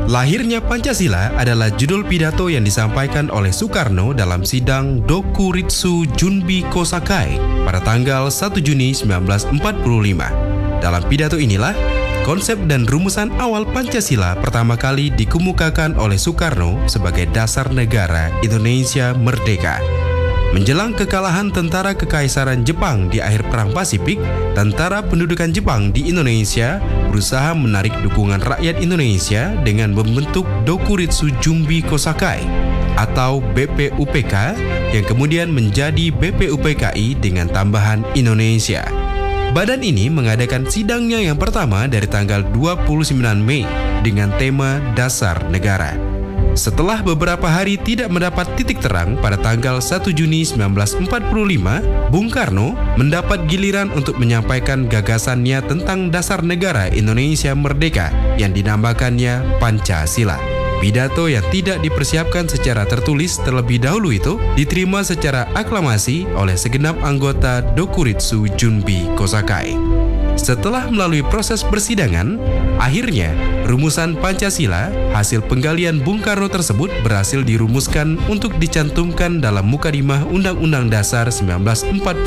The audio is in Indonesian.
Lahirnya Pancasila adalah judul pidato yang disampaikan oleh Soekarno dalam sidang Dokuritsu Junbi Kosakai pada tanggal 1 Juni 1945. Dalam pidato inilah, konsep dan rumusan awal Pancasila pertama kali dikemukakan oleh Soekarno sebagai dasar negara Indonesia merdeka. Menjelang kekalahan tentara Kekaisaran Jepang di akhir Perang Pasifik, tentara pendudukan Jepang di Indonesia berusaha menarik dukungan rakyat Indonesia dengan membentuk Dokuritsu Junbi Kosakai atau BPUPK yang kemudian menjadi BPUPKI dengan tambahan Indonesia. Badan ini mengadakan sidangnya yang pertama dari tanggal 29 Mei dengan tema Dasar Negara. Setelah beberapa hari tidak mendapat titik terang, pada tanggal 1 Juni 1945, Bung Karno mendapat giliran untuk menyampaikan gagasannya tentang dasar negara Indonesia merdeka yang dinamakannya Pancasila. Pidato yang tidak dipersiapkan secara tertulis terlebih dahulu itu diterima secara aklamasi oleh segenap anggota Dokuritsu Junbi Kosakai. Setelah melalui proses persidangan, akhirnya rumusan Pancasila hasil penggalian Bung Karno tersebut berhasil dirumuskan untuk dicantumkan dalam Mukadimah Undang-Undang Dasar 1945